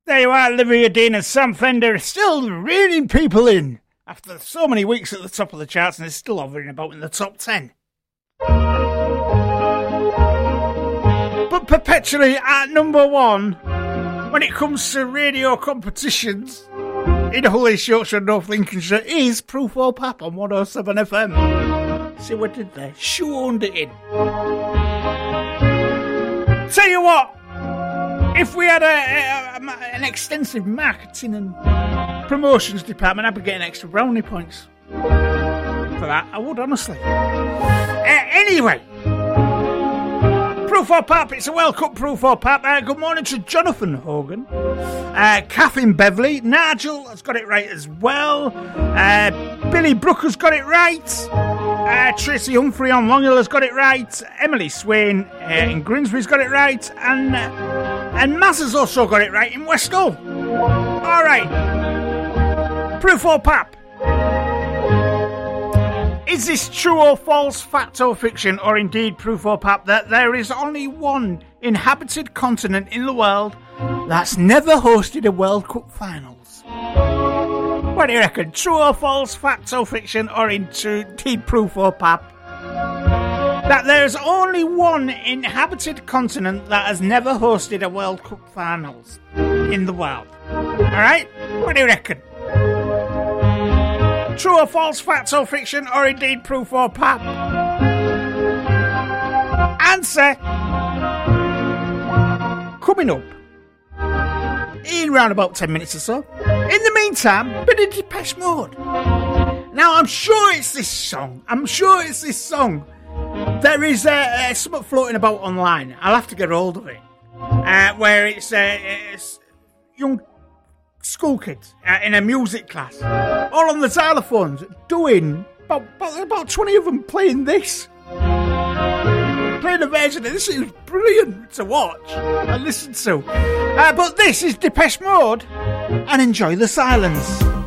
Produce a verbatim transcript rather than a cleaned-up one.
There you are, Olivia Dean and Sam Fender still reeling people in after so many weeks at the top of the charts, and they're still hovering about in the top ten. But perpetually at number one when it comes to radio competitions in Hull, East Yorkshire, North Lincolnshire is Proof or Pap on one oh seven F M. See what I did there? Shoehorned it in. Tell you what, if we had a, a, a, an extensive marketing and promotions department, I'd be getting extra brownie points for that. I would, honestly. Uh, anyway, Proof or Pap, it's a World Cup Proof or Pap. Uh, good morning to Jonathan Hogan, uh, Catherine Beverley, Nigel has got it right as well, uh, Billy Brooker's got it right, uh, Tracy Humphrey on Long Hill has got it right, Emily Swain uh, in Grimsby's got it right, and uh, and Maz has also got it right in West Hull. Alright, Proof or Pap. Is this true or false, fact or fiction, or indeed proof or pap that there is only one inhabited continent in the world that's never hosted a World Cup Finals? What do you reckon? True or false, fact or fiction, or indeed proof or pap that there's only one inhabited continent that has never hosted a World Cup Finals in the world? Alright? What do you reckon? True or false, fact or fiction, or indeed proof or pap? Answer coming up in round about ten minutes or so. In the meantime, bit of Depeche Mode. Now, I'm sure it's this song. I'm sure it's this song. There is uh, uh, something floating about online. I'll have to get hold of it. Uh, where it's, uh, it's young school kids uh, in a music class, all on the xylophones, doing about, about, about twenty of them playing this. Playing a version of this. Is brilliant to watch and listen to. Uh, but this is Depeche Mode, and enjoy the silence.